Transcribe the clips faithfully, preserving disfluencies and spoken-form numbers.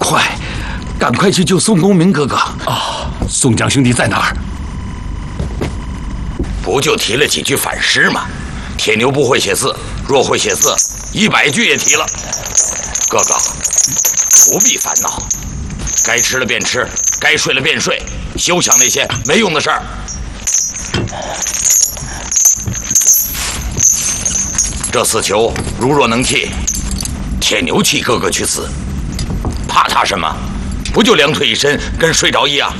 坏，赶快去救宋公明哥哥！ 啊，宋江兄弟在哪儿？ 不就提了几句反诗吗？铁牛不会写字，若会写字，一百句也提了。哥哥，不必烦恼，该吃了便吃，该睡了便睡，休想那些没用的事儿。这死囚如若能替铁牛替哥哥去死，怕他什么？不就两腿一伸，跟睡着一样。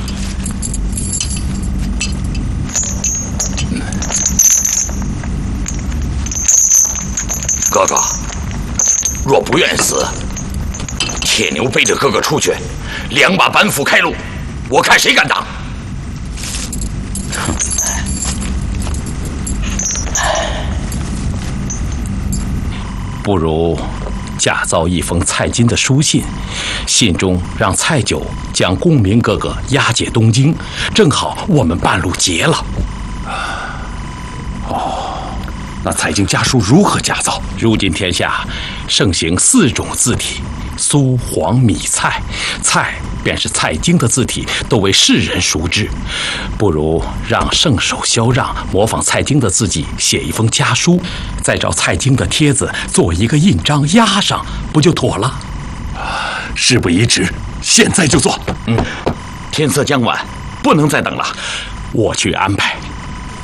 哥哥，若不愿死，铁牛背着哥哥出去，两把板斧开路，我看谁敢挡。 不如假造一封蔡京的书信，信中让蔡九将公明哥哥押解东京，正好我们半路劫了。 哦，那蔡京家书如何假造？ 如今天下盛行四种字体，苏黄米蔡，蔡便是蔡京的字体，都为世人熟知。不如让圣手萧让模仿蔡京的字迹，写一封家书，再照蔡京的帖子做一个印章压上，不就妥了？ 事不宜迟，现在就做。 嗯，天色将晚，不能再等了， 我去安排。